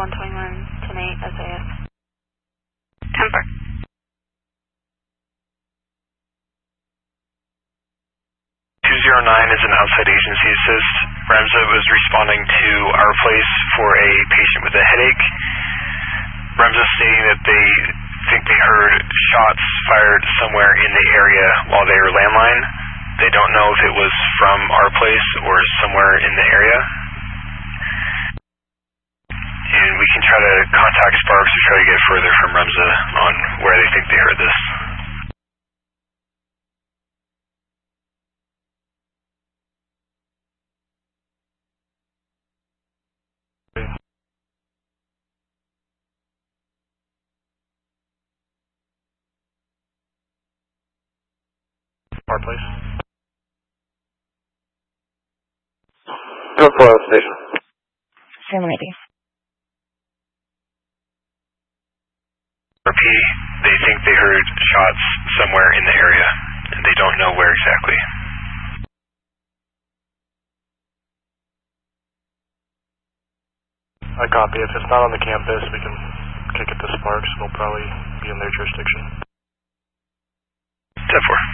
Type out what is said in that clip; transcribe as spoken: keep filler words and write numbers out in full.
one twenty-one, ten eight, S A S. ten four. two zero nine is an outside agency assist. REMSA was responding to our place for a patient with a headache. REMSA stating that they think they heard shots fired somewhere in the area while they were landline. They don't know if it was from our place or somewhere in the area. And we can try to contact Sparks to try to get further from REMSA on where they think they heard this. Our place. Go for our station. Same lady. R P, they think they heard shots somewhere in the area, and they don't know where exactly. I copy. If it's not on the campus, we can kick it to Sparks. We'll probably be in their jurisdiction. ten four.